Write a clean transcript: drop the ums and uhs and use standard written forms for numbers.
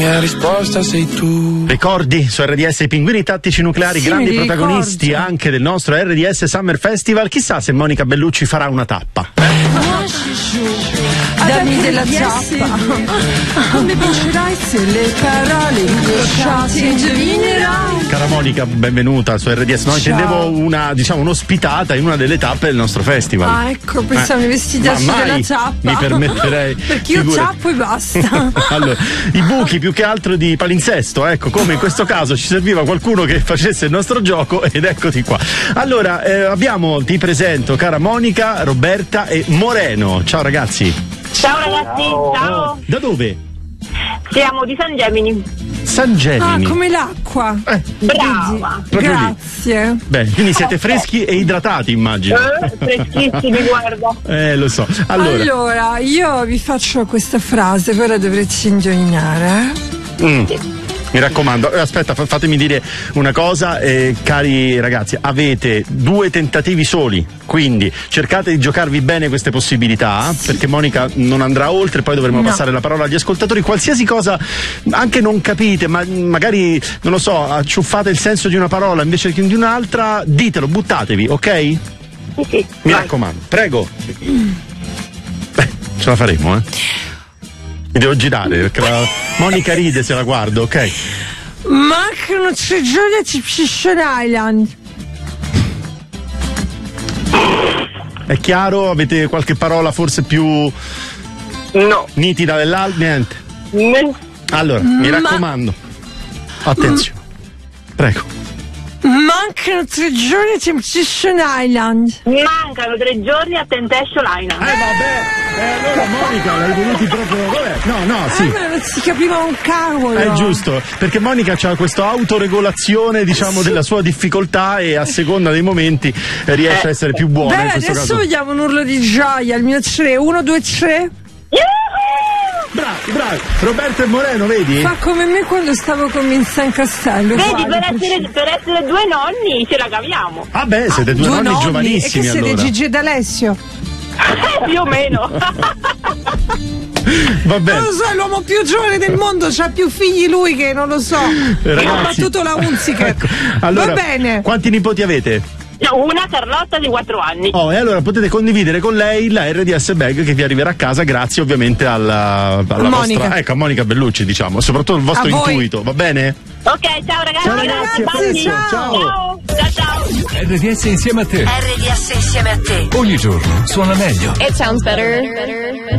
La risposta sei tu. Ricordi su RDS i pinguini tattici nucleari, sì, grandi protagonisti ricordo. Anche del nostro RDS Summer Festival. Chissà se Monica Bellucci farà una tappa. Dammi della zappa. Come vincerai se le parole incrociate indovinerai? Cara Monica, benvenuta su RDS. No, intendevo un'ospitata in una delle tappe del nostro festival. Ah, ecco, pensavo vestita su della zappa. Mi permetterei. Perché io zappo e basta. Allora, i buchi più che altro di palinsesto, ecco, come in questo caso ci serviva qualcuno che facesse il nostro gioco ed eccoti qua. Allora, ti presento, cara Monica, Roberta e Moreno. Ciao ragazzi. Ciao ragazzi, ciao. Da dove? Siamo di San Gemini. San Gemini. Ah, come l'acqua. Brava. Grazie. Beh, quindi siete freschi e idratati, immagino. Freschissimi, guarda. Lo so. Allora, io vi faccio questa frase, ora dovrete indovinare. Mi raccomando, aspetta, fatemi dire una cosa, cari ragazzi, avete 2 tentativi soli, quindi cercate di giocarvi bene queste possibilità, perché Monica non andrà oltre, poi dovremo passare la parola agli ascoltatori. Qualsiasi cosa, anche non capite, ma magari, non lo so, acciuffate il senso di una parola invece che di un'altra, ditelo, buttatevi, ok? Sì. Mi raccomando, prego. Ce la faremo, Mi devo girare perché la Monica ride se la guardo, ok? Mancano 3 giorni a Temptation Island. È chiaro? Avete qualche parola forse più nitida dell'altra? Niente. Allora, mi raccomando. Attenzione. Prego. Mancano 3 giorni a Temptation Island. Mancano 3 giorni a Temptation Island. Allora Monica l'hai voluti proprio. No, sì. Non si capiva un cavolo. È giusto, perché Monica ha questa autoregolazione, della sua difficoltà e a seconda dei momenti riesce a essere più buona. Beh, in questo adesso caso. vediamo un urlo di gioia, il mio 3, 1, 2, 3. Bravi, Roberto e Moreno, vedi? Fa come me quando stavo con Vincent Castello. Vedi, per essere 2 nonni ce la caviamo. Siete 2 nonni giovanissimi. E che siete Gigi ed Alessio? Più o meno. Va bene. Non lo so, è l'uomo più giovane del mondo, c'ha più figli lui che non lo so. Ragazzi, ha battuto la Unziker. Ecco. Allora, va bene. Quanti nipoti avete? Una Carlotta di 4 anni. E allora potete condividere con lei la RDS Bag che vi arriverà a casa grazie ovviamente alla Monica. vostra, a Monica Bellucci, soprattutto il vostro intuito, va bene? Ok, ciao ragazzi. Ciao. Ciao. RDS insieme a te. RDS insieme a te. Ogni giorno suona meglio. It sounds better.